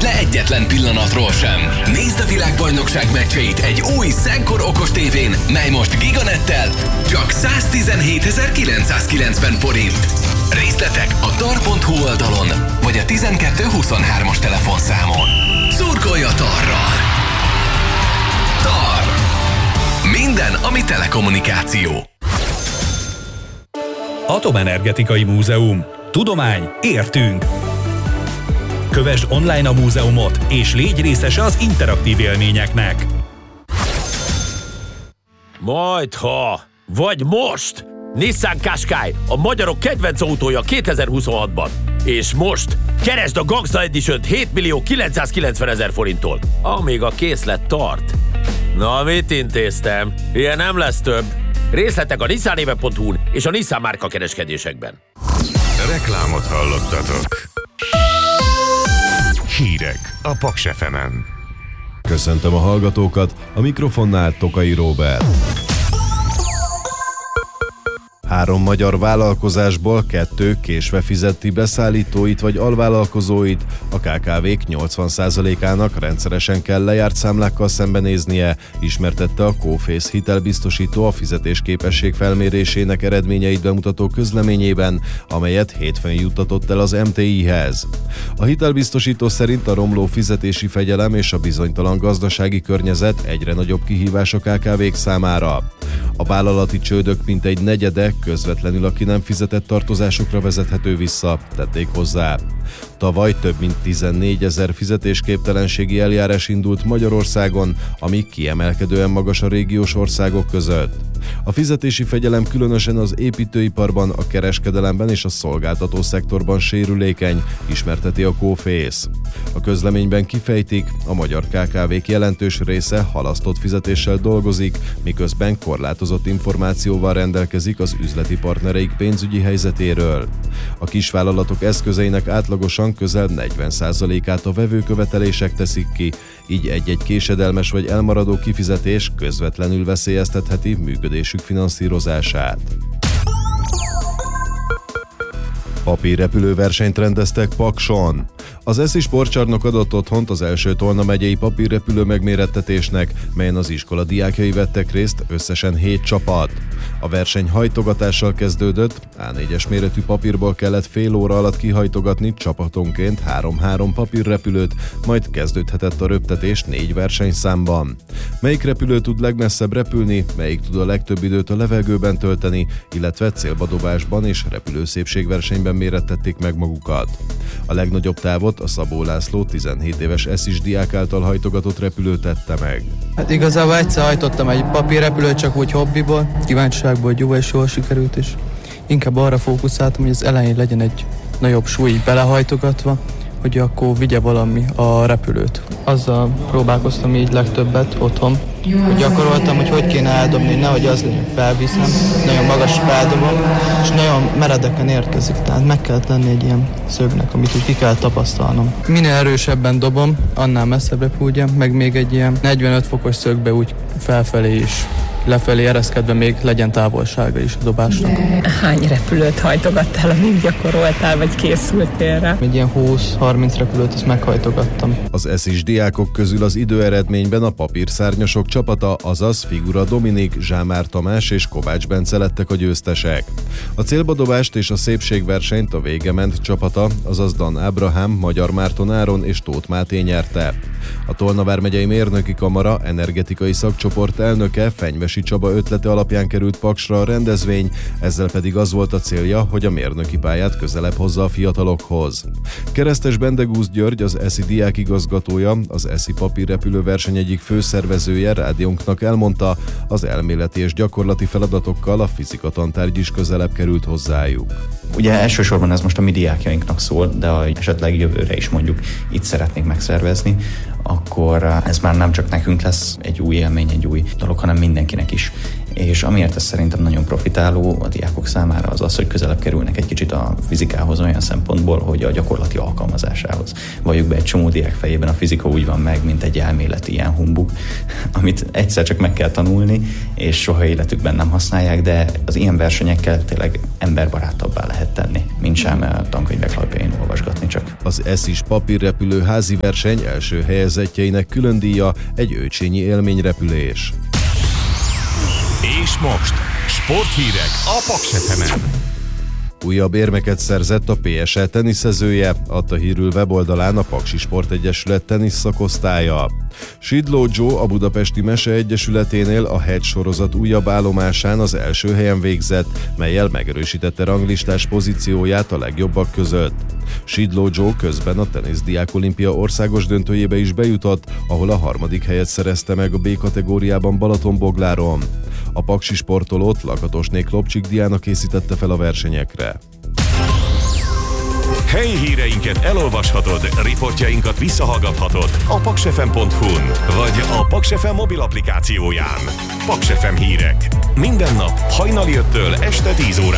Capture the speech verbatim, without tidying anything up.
le egyetlen pillanatról sem. Nézd a világbajnokság meccseit egy új Szenkor okos tévén, mely most Giganettel csak száztizenhétezer-kilencszázkilencven forint. Részletek a tar pont hu oldalon, vagy a tizenkettő huszonhármas telefonszámon. Szurkolj a Tarral! Tar! Minden, ami telekommunikáció. Atomenergetikai Múzeum. Tudomány, értünk! Kövesd online a múzeumot, és légy részese az interaktív élményeknek. Majdha, vagy most! Nissan Qashqai, a magyarok kedvenc autója kétezer-huszonhatban. És most keresd a Gangsta Edition-t hét millió kilencszázkilencvenezer forinttól, amíg a készlet tart. Na, mit intéztem? Ilyen nem lesz több. Részletek a nissanéve pont hu-n és a Nissan márka kereskedésekben. Reklámot hallottatok. Hírek a Paks ef emen. Köszöntöm a hallgatókat, a mikrofonnál Tokai Róbert. Három magyar vállalkozásból kettő késve fizeti beszállítóit vagy alvállalkozóit, a ká ká vék nyolcvan százalékának rendszeresen kell lejárt számlákkal szembenéznie, ismertette a Coface hitelbiztosító a fizetésképesség felmérésének eredményeit bemutató közleményében, amelyet hétfőn juttatott el az em té i-hez. A hitelbiztosító szerint a romló fizetési fegyelem és a bizonytalan gazdasági környezet egyre nagyobb kihívás a ká ká vék számára. A vállalati csődök mintegy negyede közvetlenül a ki nem fizetett tartozásokra vezethető vissza, tették hozzá. Tavaly több mint tizennégyezer fizetésképtelenségi eljárás indult Magyarországon, ami kiemelkedően magas a régiós országok között. A fizetési fegyelem különösen az építőiparban, a kereskedelemben és a szolgáltató szektorban sérülékeny, ismerteti a Coface. A közleményben kifejtik, a magyar ká ká vék jelentős része halasztott fizetéssel dolgozik, miközben korlátozott információval rendelkezik az üzleti partnereik pénzügyi helyzetéről. A kisvállalatok eszközeinek átlagosan közel negyven százalékát a vevőkövetelések teszik ki, így egy-egy késedelmes vagy elmaradó kifizetés közvetlenül veszélyeztetheti működésük finanszírozását. Papírrepülőversenyt rendeztek Pakson. Az eszi sportcsarnok adott otthont az első Tolna megyei papírrepülő megmérettetésnek, melyen az iskola diákjai vettek részt, összesen hét csapat. A verseny hajtogatással kezdődött, á négyes méretű papírból kellett fél óra alatt kihajtogatni csapatonként három-három papírrepülőt, majd kezdődhetett a röptetés négy versenyszámban. Melyik repülő tud legmesszebb repülni, melyik tud a legtöbb időt a levegőben tölteni, illetve célbadobásban és repülőszépségversenyben mérettették meg magukat. A legnagyobb távot a Szabó László tizenhét éves eszis diák által hajtogatott repülő tette meg. Hát igazából egyszer hajtottam egy papírrepülőt csak úgy hobbiból, kíváncsiságból, hogy jó és jól sikerült, és inkább arra fókuszáltam, hogy az elején legyen egy nagyobb súly belehajtogatva, hogy akkor vigye valami a repülőt. Azzal próbálkoztam így legtöbbet otthon, hogy gyakoroltam, hogy hogy kéne eldobni, nehogy az legyen, felviszem, nagyon magas feldobom, és nagyon meredeken érkezik, tehát meg kell tenni egy ilyen szögnek, amit úgy ki kell tapasztalnom. Minél erősebben dobom, annál messzebb repüljem, meg még egy ilyen negyvenöt fokos szögbe úgy felfelé is, lefelé ereszkedve még legyen távolsága is a dobásnak. Hány repülőt hajtogattál, amíg gyakoroltál, vagy készültél rá? Egy ilyen húsz-harminc repülőt ezt meghajtogattam. Az eszis diákok közül az időeredményben a papírszárnyasok csapata, azaz Figura Dominik, Zsámár Tamás és Kovács Bence lettek a győztesek. A célbadobást és a szépségversenyt a Végement csapata, azaz Dan Ábrahám, Magyar Márton Áron és Tóth Máté nyerte. A Tolna vármegyei mérnöki kamara energetikai szakcsoport elnöke, Fenyvesi Csaba ötlete alapján került Paksra a rendezvény, ezzel pedig az volt a célja, hogy a mérnöki pályát közelebb hozza a fiatalokhoz. Keresztes Bendegúz György, az eszi diák igazgatója, az eszi papírrepülőverseny egyik főszervezője rádiónknak elmondta, az elméleti és gyakorlati feladatokkal a fizika tantárgy is közelebb került hozzájuk. Ugye elsősorban ez most a mi diákjainknak szól, de ha esetleg jövőre is mondjuk itt szeretnénk megszervezni, akkor ez már nem csak nekünk lesz egy új élmény, egy új dolog, hanem mindenkinek is és amiért ez szerintem nagyon profitáló a diákok számára az az, hogy közelebb kerülnek egy kicsit a fizikához olyan szempontból, hogy a gyakorlati alkalmazásához. Valljuk be, egy csomó diák fejében a fizika úgy van meg, mint egy elméleti ilyen humbug, amit egyszer csak meg kell tanulni, és soha életükben nem használják, de az ilyen versenyekkel tényleg emberbarátabbá lehet tenni, mint sem a tankönyvek lapjain olvasgatni csak. Az eszis papírrepülő házi verseny első helyezettjeinek külön díja egy őcsényi élményrepülés. És most sporthírek a Paks ef emen. Újabb érmeket szerzett a pé es e teniszezője, adta hírül weboldalán a Paksi Sportegyesület tenisz szakosztálya. Sidló Joe a Budapesti Mese Egyesületénél a Hedge sorozat újabb állomásán az első helyen végzett, mellyel megerősítette ranglistás pozícióját a legjobbak között. Sidló Joe közben a teniszdiák olimpia országos döntőjébe is bejutott, ahol a harmadik helyet szerezte meg a B kategóriában Balatonbogláron. A paksi sportolót Lakatosné Klopcsik Diana készítette fel a versenyekre. Helyi híreinket elolvashatod, riportjainkat visszahallgathatod a paksefem pont hu-n vagy a Paks ef em mobil applikációján. Paks ef em hírek. Minden nap hajnali öttől este tíz óra.